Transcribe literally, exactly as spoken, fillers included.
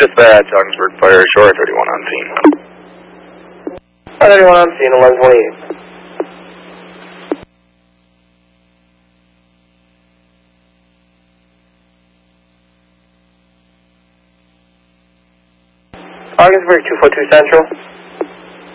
Dispatch, Ogdensburg Fire, Shore thirty-one on scene. thirty-one on scene, eleven twenty-eight. Ogdensburg two four two Central.